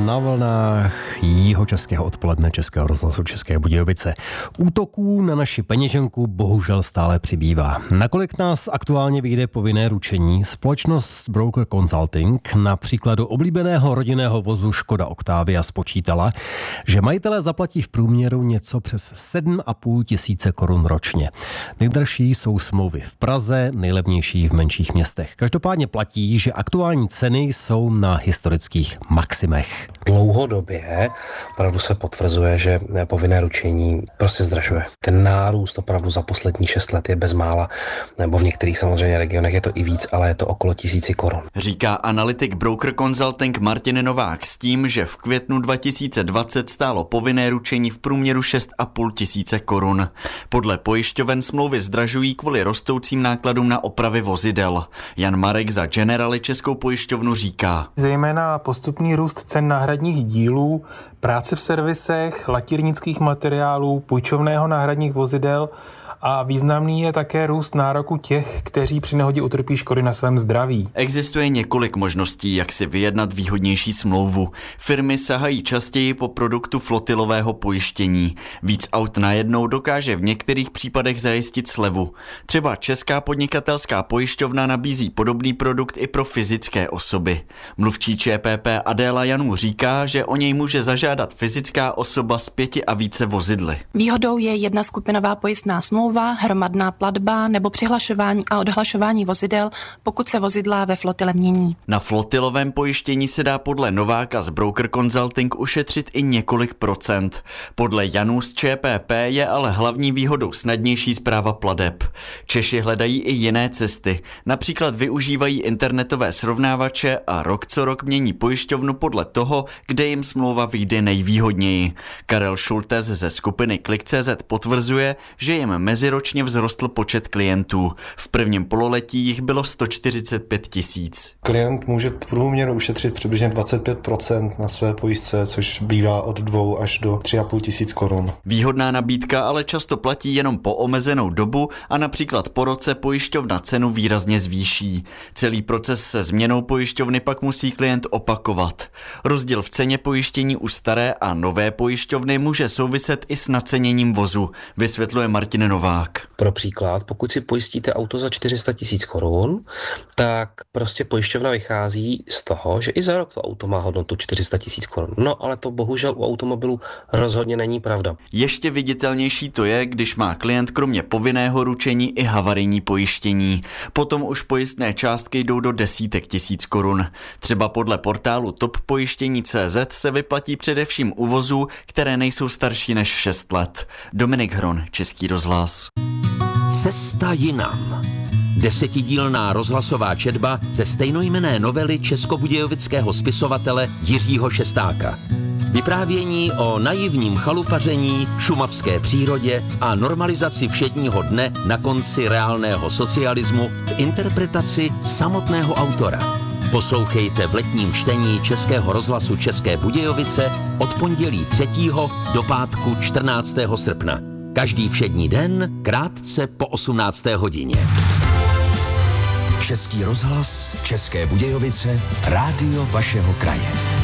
na vlnách jihočeského odpoledne Českého rozhlasu České Budějovice. Útoků na naši peněženku bohužel stále přibývá. Nakolik nás aktuálně vyjde povinné ručení, společnost Broker Consulting na příkladu oblíbeného rodinného vozu Škoda Octavia spočítala, že majitelé zaplatí v průměru něco přes 7,5 tisíce korun ročně. Nejdražší jsou smlouvy v Praze, nejlevnější v menších městech. Každopádně platí, že aktuální ceny jsou na historických maximech. Dlouhodobě opravdu se potvrzuje, že povinné ručení prostě zdražuje. Ten nárůst opravdu za poslední 6 let je bezmála, nebo v některých samozřejmě regionech je to i víc, ale je to okolo 1000 korun. Říká analytik Broker Consulting Martin Novák s tím, že v květnu 2020 stálo povinné ručení v průměru 6,5 tisíce korun. Podle pojišťoven smlouvy zdražují kvůli rostoucím nákladům na opravy vozidel. Jan Marek za Generali Českou pojišťovnu říká. Zejména postupný růst cen náhradních dílů, práce v servisech, lakírnických materiálů, půjčovného náhradních vozidel a významný je také růst nároku těch, kteří při nehodě utrpí škody na svém zdraví. Existuje několik možností, jak si vyjednat výhodnější smlouvu. Firmy sahají častěji po produktu flotilového pojištění. Víc aut najednou dokáže v některých případech zajistit slevu. Třeba Česká podnikatelská pojišťovna nabízí podobný produkt i pro fyzické osoby. Mluvčí ČPP Adéla Janů říká, že o něj může zažádat fyzická osoba s 5 a více vozidly. Výhodou je jedna skupinová pojistná smlouva, hromadná platba nebo přihlašování a odhlašování vozidel, pokud se vozidla ve flotile mění. Na flotilovém pojištění se dá podle Nováka z Broker Consulting ušetřit i několik procent. Podle Janů z ČPP je ale hlavní výhodou snadnější správa plateb. Češi hledají i jiné cesty. Například využívají internetové srovnávače a rok co rok mění pojišťovnu podle toho, kde jim smlouva vyjde nejvýhodněji. Karel Šultes ze skupiny Klik.cz potvrzuje, že jim meziročně vzrostl počet klientů. V prvním pololetí jich bylo 145 000. Klient může v průměru ušetřit přibližně 25% na své pojistce, což bývá od 2 až do 3,5 tisíc korun. Výhodná nabídka ale často platí jenom po omezenou dobu a například po roce pojišťovna cenu výrazně zvýší. Celý proces se změnou pojišťovny pak musí klient opakovat. Rozdíl v ceně pojištění u staré a nové pojišťovny může souviset i s naceněním vozu, vysvětluje Martin Novák. Pro příklad, pokud si pojistíte auto za 400 000 korun, tak prostě pojišťovna vychází z toho, že i za rok to auto má hodnotu 400 000 korun. No ale to bohužel u automobilů rozhodně není pravda. Ještě viditelnější to je, když má klient kromě povinného ručení i havarijní pojištění. Potom už pojistné částky jdou do desítek tisíc korun. Třeba podle portálu toppojištění.cz se vyplatí především u vozů, které nejsou starší než 6 let. Dominik Hron, Český rozhlas. Cesta jinam. 10dílná rozhlasová četba ze stejnojmenné novely českobudějovického spisovatele Jiřího Šestáka. Vyprávění o naivním chalupaření, šumavské přírodě a normalizaci všedního dne na konci reálného socialismu v interpretaci samotného autora. Poslouchejte v letním čtení Českého rozhlasu České Budějovice od pondělí 3. do pátku 14. srpna. Každý všední den, krátce po 18. hodině. Český rozhlas, České Budějovice, rádio vašeho kraje.